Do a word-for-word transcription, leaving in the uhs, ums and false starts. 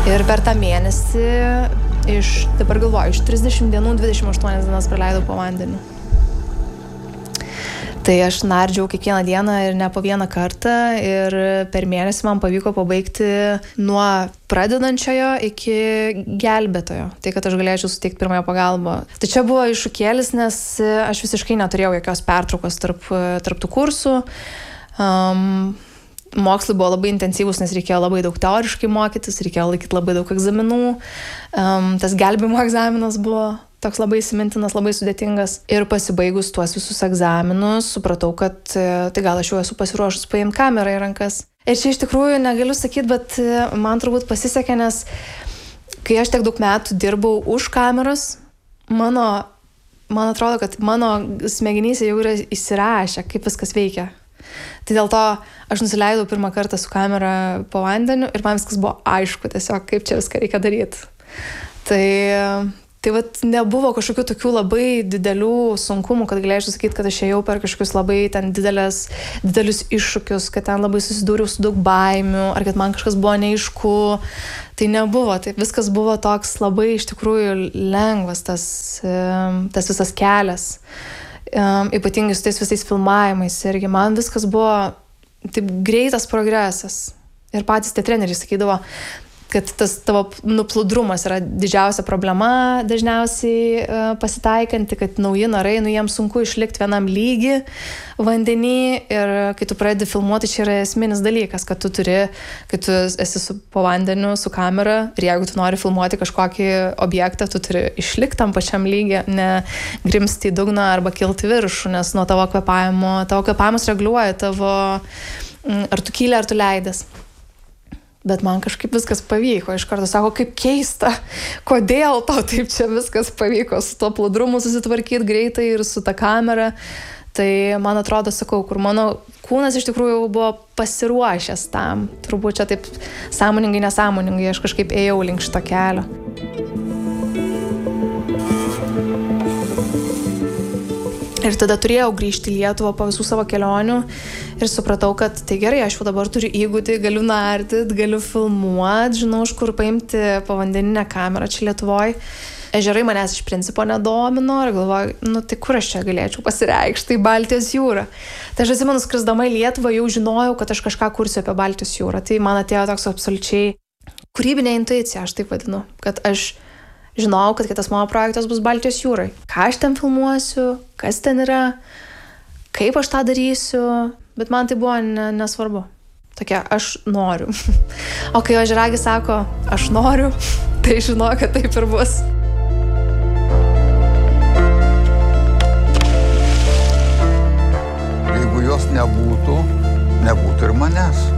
Ir per tą mėnesį, iš, dabar galvoju, iš trisdešimt dienų, dvidešimt aštuonias dienas praleidau po vandeniu. Tai aš nardžiau kiekvieną dieną ir ne po vieną kartą ir per mėnesį man pavyko pabaigti nuo pradedančiojo iki gelbėtojo. Tai, kad aš galėčiau suteikti pirmąją pagalbą. Tai čia buvo iššūkėlis, nes aš visiškai neturėjau jokios pertraukos tarp, tarp tų kursų. Um, Mokslai buvo labai intensyvus, nes reikėjo labai daug teoriškai mokytis, reikėjo laikyti labai daug egzaminų. Um, tas gelbėjimo egzaminas buvo toks labai įsimintinas, labai sudėtingas. Ir pasibaigus tuos visus egzaminus, supratau, kad tai gal aš jau esu pasiruošus paimti kamerą į rankas. Ir čia iš tikrųjų negaliu sakyti, bet man turbūt pasisekė, nes kai aš tiek daug metų dirbau už kameros, mano, man atrodo, kad mano smegenyse jau yra įsirašę, kaip viskas veikia. Tai dėl to aš nusileidau pirmą kartą su kamera po vandeniu ir man viskas buvo aišku tiesiog, kaip čia viską reikia daryti. Tai, tai vat nebuvo kažkokių tokių labai didelių sunkumų, kad galėčiau sakyti, kad aš ėjau per kažkokius labai ten didelės, didelius iššūkius, kad ten labai susidūriau su daug baimių, ar kad man kažkas buvo neaišku. Tai nebuvo, tai viskas buvo toks labai iš tikrųjų lengvas tas, tas visas kelias. Um, ypatingai su tais visais filmavimais irgi man viskas buvo taip greitas progresas ir patys tie treneriai sakydavo, kad tas tavo nuplūdrumas yra didžiausia problema dažniausiai uh, pasitaikanti, kad nauji narai, nu jiems sunku išlikti vienam lygi vandenį ir kai tu pradedi filmuoti, čia yra esminis dalykas, kad tu turi, kai tu esi su, po vandeniu su kamera ir jeigu tu nori filmuoti kažkokį objektą, tu turi išlikti tam pačiam lygi, ne grimsti į dugną arba kilti viršų, nes nuo tavo kvėpavimo, tavo kvėpavimas reguliuoja tavo, ar tu kyli, ar tu leidas. Bet man kažkaip viskas pavyko. Iš karto sako, kaip keista, kodėl tau taip čia viskas pavyko su to plūdrumu susitvarkyti greitai ir su ta kamera. Tai man atrodo, sakau, kur mano kūnas iš tikrųjų buvo pasiruošęs tam. Turbūt čia taip sąmoningai, nesąmoningai aš kažkaip ėjau link šito kelio. Ir tada turėjau grįžti į Lietuvą po visų savo kelionių ir supratau, kad tai gerai, aš jau dabar turiu įgūdį, galiu nardyt, galiu filmuoti, žinau, iš kur paimti povandeninę kamerą čia Lietuvoj. Ežerai manęs iš principo nedomino ir galvoju, nu tai kur aš čia galėčiau pasireikšti, tai Baltijos jūra. Tai aš atsimenu, skrisdama į Lietuvą jau žinojau, kad aš kažką kursiu apie Baltijos jūrą. Tai man atėjo toks absoliučiai kūrybinė intuicija, aš taip vadinu, kad aš žinau, kad kitas mano projektas bus Baltijos jūrai. Ką aš ten filmuosiu, kas ten yra, kaip aš tą darysiu, bet man tai buvo ne, nesvarbu. Tokia, aš noriu. O kai ožiaragis sako, aš noriu, tai žinau, kad taip ir bus. Jeigu jos nebūtų, nebūtų ir manęs.